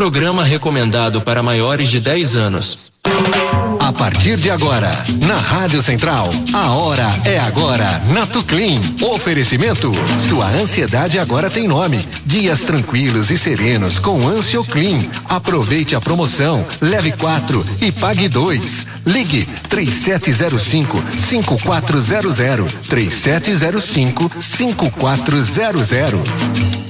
Programa recomendado para maiores de 10 anos. A partir de agora, na Rádio Central, a hora é agora, Natuclean. Oferecimento, sua ansiedade agora tem nome. Dias tranquilos e serenos com Ansioclean. Aproveite a promoção, leve 4 e pague 2. Ligue 3705-5400, 3705-5400.